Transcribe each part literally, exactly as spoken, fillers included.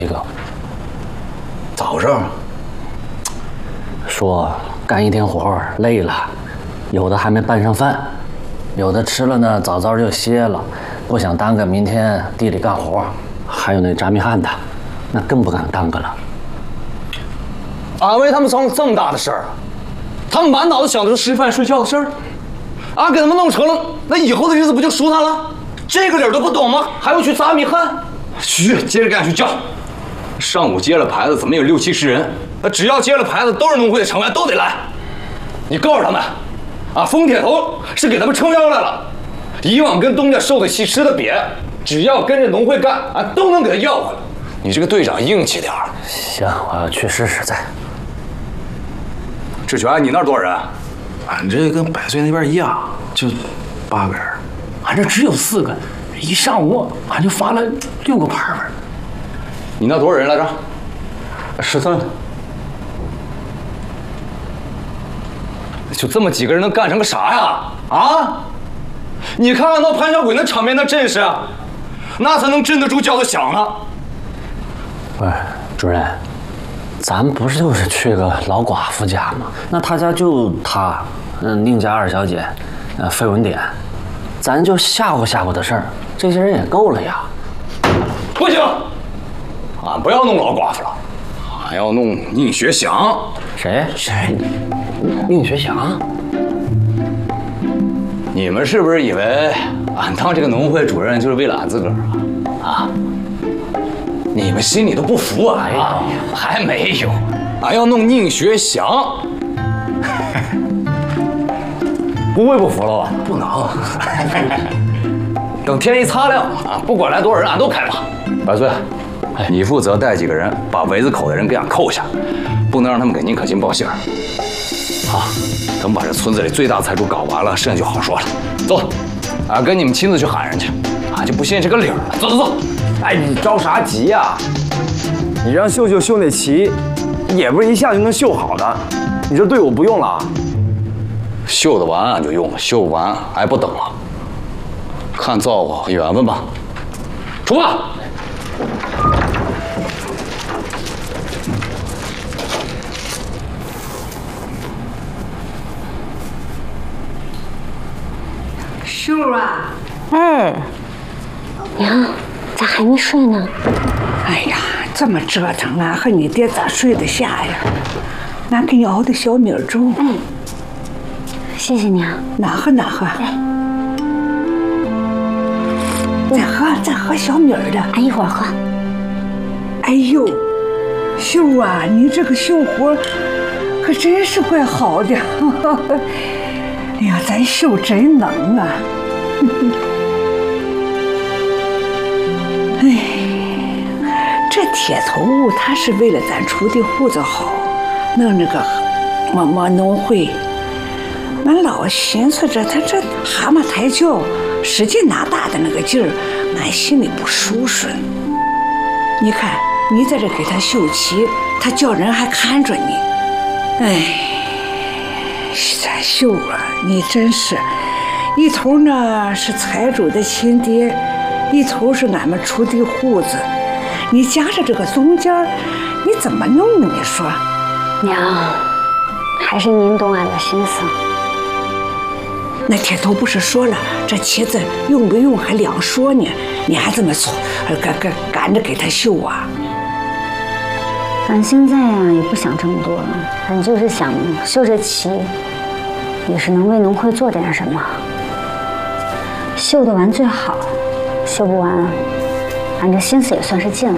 一个。 咋回事？ 说干一天活累了，有的还没拌上饭，有的吃了呢早早就歇了，不想耽搁明天地里干活。还有那扎米汉的，那更不敢耽搁了。 俺为他们遭了这么大的事儿，他们满脑子想的是吃饭睡觉的事儿，俺给他们弄成了，那以后的日子不就舒坦了？这个理儿都不懂吗？还要去扎米汉？去，接着干去叫。上午接了牌子，怎么有六七十人？那只要接了牌子，都是农会的成员，都得来。你告诉他们，啊，封铁头是给他们撑腰来了。以往跟东家受的气吃的瘪，只要跟着农会干，啊，都能给他要回来。你这个队长硬气点儿。 行，我要去试试再。 志全，你那儿多少人？ 俺这跟百岁那边一样，就八个人。 俺这只有四个，一上午俺就发了六个牌牌。 你那多少人来着？ 十三。 就这么几个人能干成个啥呀？啊！你看看那潘小鬼那场面，那阵势，那才能镇得住叫得响呢。 喂，主任，咱不是就是去个老寡妇家吗？那他家就他，嗯，宁家二小姐，呃，费文典，咱就吓唬吓唬的事儿，这些人也够了呀。 不行，俺不要弄老寡妇了，俺要弄宁学祥。 谁？谁？宁学祥？ 你们是不是以为俺当这个农会主任就是为了俺自个儿啊？啊！你们心里都不服俺啊？还没有，俺要弄宁学祥。不会不服了吧？ 不能。 等天一擦亮啊，不管来多少人，俺都开拔。百岁，你负责带几个人把围子口的人给俺扣下，不能让他们给宁可金报信儿。好，等把这村子里最大财主搞完了，剩下就好说了。走，俺跟你们亲自去喊人去，俺就不信这个理儿了。走走走。 哎，你着啥急呀？你让秀秀绣那旗，也不是一下就能绣好的。你这队伍不用了？ 绣得完俺就用了，绣不完俺也不等了。看造化和缘分吧。出发。 秀啊！ 哎，娘，咋还没睡呢？ 哎呀，这么折腾啊，和你爹咋睡得下呀？俺给你熬的小米粥。 哎，谢谢娘。 哪喝哪喝。再喝再喝小米的。 俺一会儿喝。 哎呦，秀啊，你这个绣活可真是怪好的。哎呀，咱绣真能啊！哎，这铁头他是为了咱锄地户子好，弄那个么么农会。俺老寻思着他这蛤蟆抬轿，使劲拿大的那个劲儿，俺心里不舒顺。你看，你在这给他绣旗，他叫人还看着你。哎，咱秀啊，你真是，一头呢是财主的亲爹，一头是俺们锄地户子，你夹着这个中间，你怎么弄？你说， 娘，还是您懂俺的心思。 那铁头不是说了，这旗子用不用还两说呢，你还这么凑，赶赶赶着给他绣啊？ 俺现在呀、啊、也不想这么多了，俺就是想绣这旗，也是能为农会做点什么。绣得完最好，绣不完，俺这心思也算是尽了。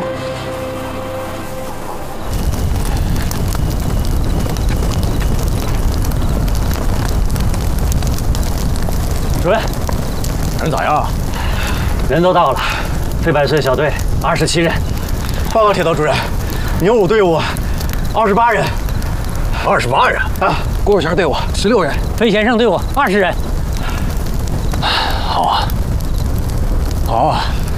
主任， 人咋样？ 人都到了，飞百岁小队二十七人。 报告铁头主任，牛五队伍二十八人。 二十八人啊！郭小贤队伍十六人。 飞先生队伍二十人。 好啊，好啊！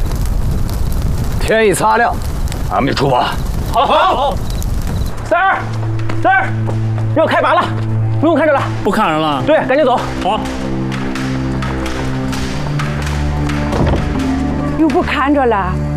天一擦亮，俺们就出发。 好，好，好。三儿，三儿，要开拔了，不用看着了。 不看人了？ 对，赶紧走。 好。 又不看着了。